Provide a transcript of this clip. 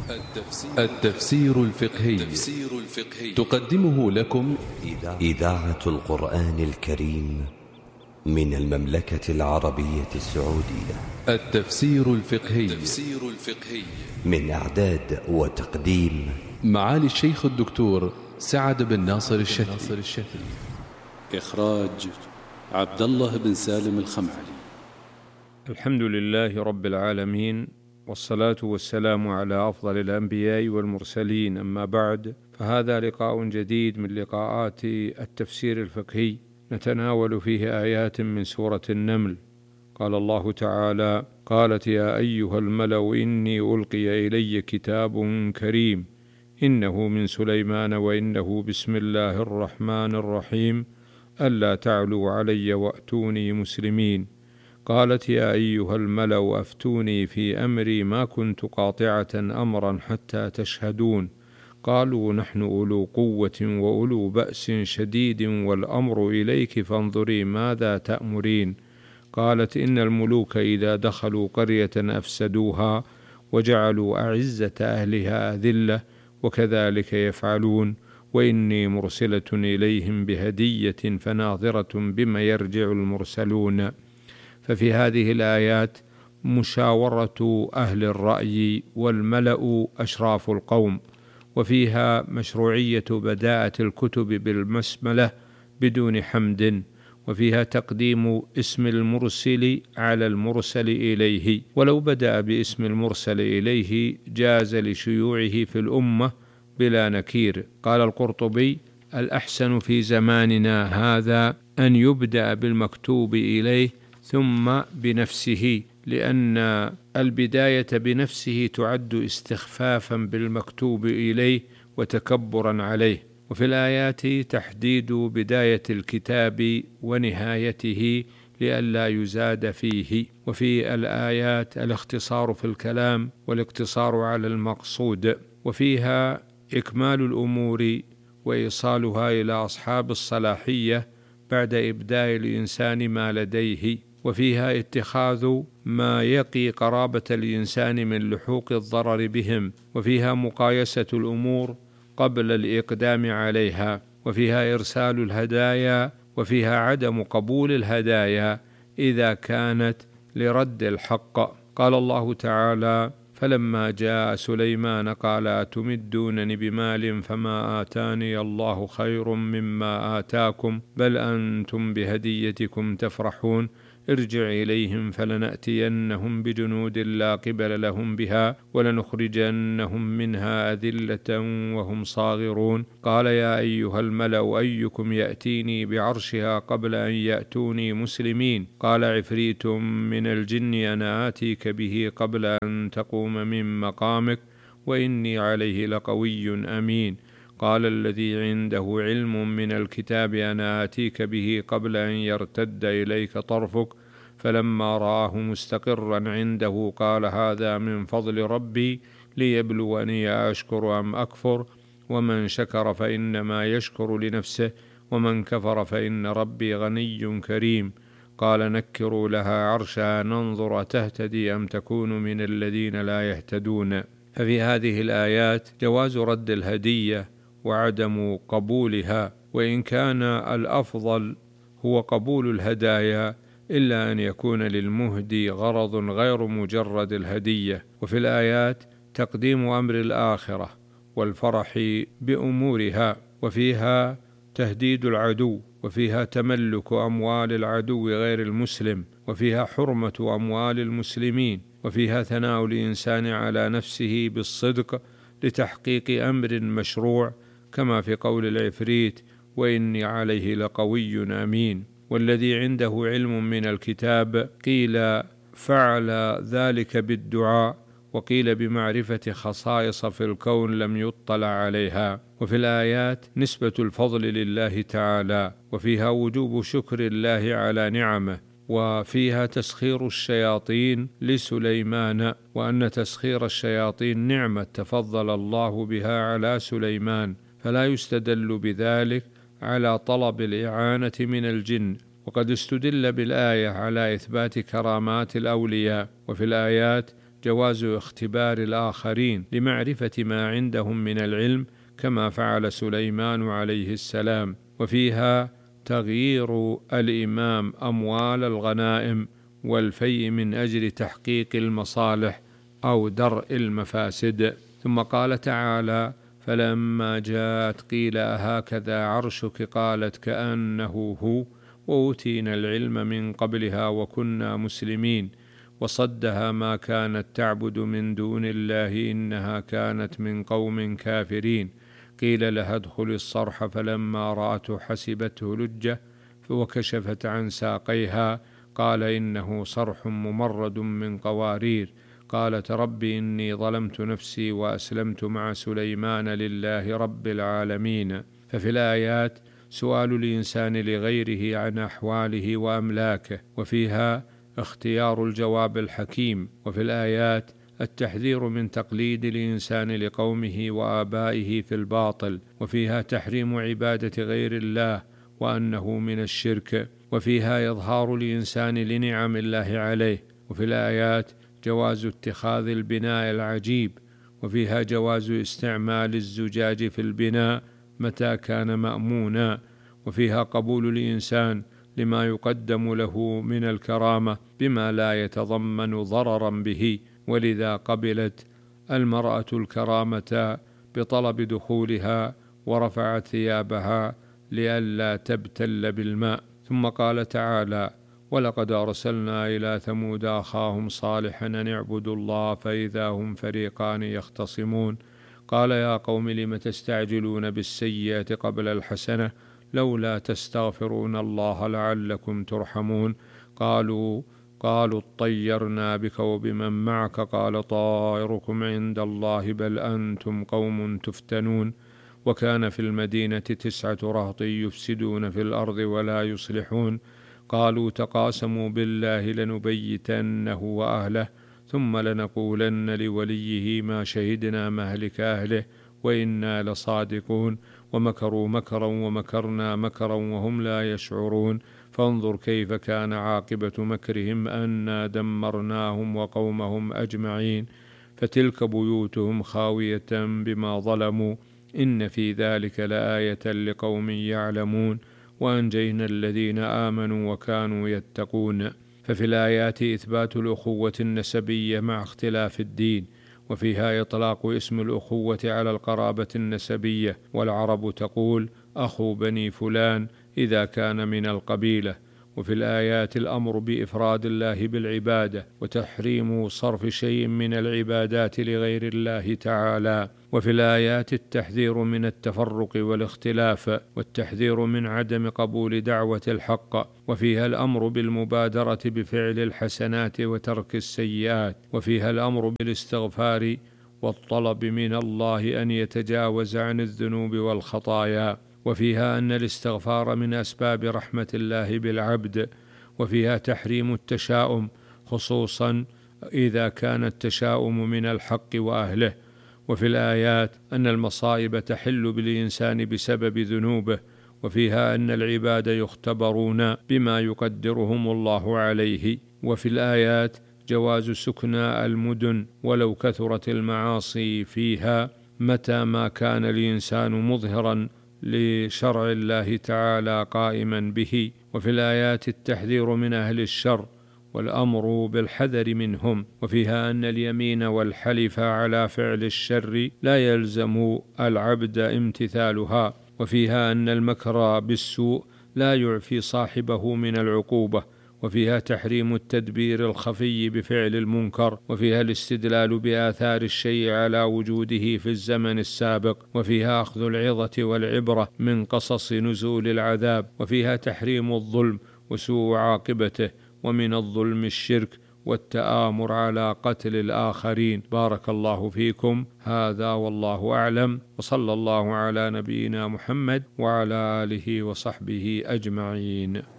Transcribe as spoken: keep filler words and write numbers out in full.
التفسير الفقهي تقدمه لكم إذاعة القرآن الكريم من المملكة العربية السعودية. التفسير الفقهي من إعداد وتقديم معالي الشيخ الدكتور سعد بن ناصر الشافعي. إخراج عبد الله بن سالم الخمعلي. الحمد لله رب العالمين، والصلاة والسلام على أفضل الأنبياء والمرسلين، أما بعد، فهذا لقاء جديد من لقاءات التفسير الفقهي نتناول فيه آيات من سورة النمل. قال الله تعالى: قالت يا أيها الملأ إني ألقي إلي كتاب كريم إنه من سليمان وإنه بسم الله الرحمن الرحيم ألا تعلوا علي وأتوني مسلمين. قالت يا أيها الملأ أفتوني في أمري ما كنت قاطعة أمرا حتى تشهدون. قالوا نحن أولو قوة وأولو بأس شديد والأمر إليك فانظري ماذا تأمرين. قالت إن الملوك إذا دخلوا قرية أفسدوها وجعلوا أعزة أهلها أذلة وكذلك يفعلون وإني مرسلة إليهم بهدية فناظرة بما يرجع المرسلون. ففي هذه الآيات مشاورة أهل الرأي والملأ أشراف القوم، وفيها مشروعية بداءة الكتب بالبسملة بدون حمد، وفيها تقديم اسم المرسل على المرسل إليه، ولو بدأ باسم المرسل إليه جاز لشيوعه في الأمة بلا نكير. قال القرطبي: الأحسن في زماننا هذا أن يبدأ بالمكتوب إليه ثم بنفسه، لأن البداية بنفسه تعد استخفافا بالمكتوب إليه وتكبرا عليه. وفي الآيات تحديد بداية الكتاب ونهايته لئلا يزاد فيه. وفي الآيات الاختصار في الكلام والاقتصار على المقصود، وفيها إكمال الأمور وإيصالها إلى أصحاب الصلاحية بعد إبداء الإنسان ما لديه، وفيها اتخاذ ما يقي قرابة الإنسان من لحوق الضرر بهم، وفيها مقايسة الأمور قبل الإقدام عليها، وفيها إرسال الهدايا، وفيها عدم قبول الهدايا إذا كانت لرد الحق. قال الله تعالى: فلما جاء سليمان قال أتمدونني بمال فما آتاني الله خير مما آتاكم بل أنتم بهديتكم تفرحون. ارجع إليهم فلنأتينهم بجنود لا قبل لهم بها ولنخرجنهم منها أذلة وهم صاغرون. قال يا أيها الملأ أيكم يأتيني بعرشها قبل أن يأتوني مسلمين. قال عفريت من الجن أنا آتيك به قبل أن تقوم من مقامك وإني عليه لقوي أمين. قال الذي عنده علم من الكتاب أنا آتيك به قبل أن يرتد إليك طرفك فلما رآه مستقرا عنده قال هذا من فضل ربي ليبلوني أشكر أم أكفر ومن شكر فإنما يشكر لنفسه ومن كفر فإن ربي غني كريم. قال نكروا لها عرشها ننظر تهتدي أم تكون من الذين لا يهتدون. ففي هذه الآيات جواز رد الهدية وعدم قبولها، وإن كان الأفضل هو قبول الهدايا إلا أن يكون للمهدي غرض غير مجرد الهدية. وفي الآيات تقديم أمر الآخرة والفرح بأمورها، وفيها تهديد العدو، وفيها تملك أموال العدو غير المسلم، وفيها حرمة أموال المسلمين، وفيها ثناء الإنسان على نفسه بالصدق لتحقيق أمر مشروع كما في قول العفريت وإني عليه لقوي أمين. والذي عنده علم من الكتاب قيل فعل ذلك بالدعاء، وقيل بمعرفة خصائص في الكون لم يطلع عليها. وفي الآيات نسبة الفضل لله تعالى، وفيها وجوب شكر الله على نعمه، وفيها تسخير الشياطين لسليمان، وأن تسخير الشياطين نعمة تفضل الله بها على سليمان، فلا يستدل بذلك على طلب الإعانة من الجن. وقد استدل بالآية على إثبات كرامات الأولياء. وفي الآيات جواز اختبار الآخرين لمعرفة ما عندهم من العلم كما فعل سليمان عليه السلام. وفيها تغيير الإمام أموال الغنائم والفيء من أجل تحقيق المصالح أو درء المفاسد. ثم قال تعالى: فلما جاءت قيل أهكذا عرشك قالت كأنه هو وأوتينا العلم من قبلها وكنا مسلمين وصدها ما كانت تعبد من دون الله إنها كانت من قوم كافرين قيل لها ادخل الصرح فلما رأته حسبته لجة وكشفت عن ساقيها قال إنه صرح ممرد من قوارير قالت رب إني ظلمت نفسي وأسلمت مع سليمان لله رب العالمين. ففي الآيات سؤال الإنسان لغيره عن أحواله وأملاكه، وفيها اختيار الجواب الحكيم. وفي الآيات التحذير من تقليد الإنسان لقومه وآبائه في الباطل، وفيها تحريم عبادة غير الله وأنه من الشرك، وفيها إظهار الإنسان لنعم الله عليه. وفي الآيات جواز اتخاذ البناء العجيب، وفيها جواز استعمال الزجاج في البناء متى كان مأمونا، وفيها قبول الإنسان لما يقدم له من الكرامة بما لا يتضمن ضررا به، ولذا قبلت المرأة الكرامة بطلب دخولها ورفعت ثيابها لئلا تبتل بالماء. ثم قال تعالى: ولقد أرسلنا إلى ثمود أخاهم صالحا أن اعبدوا الله فإذا هم فريقان يختصمون قال يا قوم لم تستعجلون بالسيئة قبل الحسنة لولا تستغفرون الله لعلكم ترحمون قالوا قالوا اطيرنا بك وبمن معك قال طائركم عند الله بل أنتم قوم تفتنون وكان في المدينة تسعة رهط يفسدون في الأرض ولا يصلحون قالوا تقاسموا بالله لنبيتنه وأهله ثم لنقولن لوليه ما شهدنا مهلك أهله وإنا لصادقون ومكروا مكرا ومكرنا مكرا وهم لا يشعرون فانظر كيف كان عاقبة مكرهم أنا دمرناهم وقومهم أجمعين فتلك بيوتهم خاوية بما ظلموا إن في ذلك لآية لقوم يعلمون وأنجينا الذين آمنوا وكانوا يتقون. ففي الآيات إثبات الأخوة النسبية مع اختلاف الدين، وفيها إطلاق اسم الأخوة على القرابة النسبية، والعرب تقول أخو بني فلان إذا كان من القبيلة. وفي الآيات الأمر بإفراد الله بالعبادة وتحريم صرف شيء من العبادات لغير الله تعالى. وفي الآيات التحذير من التفرق والاختلاف والتحذير من عدم قبول دعوة الحق. وفيها الأمر بالمبادرة بفعل الحسنات وترك السيئات. وفيها الأمر بالاستغفار والطلب من الله أن يتجاوز عن الذنوب والخطايا. وفيها أن الاستغفار من أسباب رحمة الله بالعبد. وفيها تحريم التشاؤم خصوصا إذا كان التشاؤم من الحق وأهله. وفي الآيات أن المصائب تحل بالإنسان بسبب ذنوبه. وفيها أن العباد يختبرون بما يقدرهم الله عليه. وفي الآيات جواز سكنى المدن ولو كثرت المعاصي فيها متى ما كان الإنسان مظهرا لشرع الله تعالى قائما به. وفي الآيات التحذير من أهل الشر والأمر بالحذر منهم. وفيها أن اليمين والحلف على فعل الشر لا يلزم العبد امتثالها. وفيها أن المكر بالسوء لا يعفي صاحبه من العقوبة. وفيها تحريم التدبير الخفي بفعل المنكر. وفيها الاستدلال بآثار الشيء على وجوده في الزمن السابق. وفيها أخذ العظة والعبرة من قصص نزول العذاب. وفيها تحريم الظلم وسوء عاقبته، ومن الظلم الشرك والتآمر على قتل الآخرين. بارك الله فيكم. هذا والله أعلم، وصلى الله على نبينا محمد وعلى آله وصحبه أجمعين.